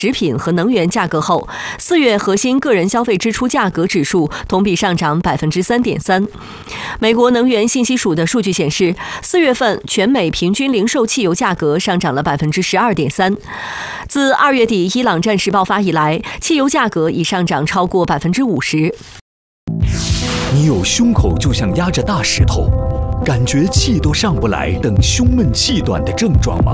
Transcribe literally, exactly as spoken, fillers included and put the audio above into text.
食品和能源价格后，四月核心个人消费支出价格指数同比上涨百分之三点三。美国能源信息署的数据显示，四月份全美平均零售汽油价格上涨了百分之十二点三。自二月底伊朗战事爆发以来，汽油价格已上涨超过百分之五十。 你有胸口就像压着大石头，感觉气都上不来等胸闷气短的症状吗？